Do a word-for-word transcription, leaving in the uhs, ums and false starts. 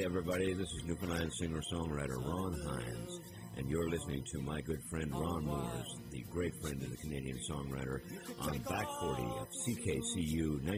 everybody. This is Newfoundland singer-songwriter Ron Hines, and you're listening to my good friend Ron Moores, the great friend of the Canadian songwriter, on Back forty of C K C U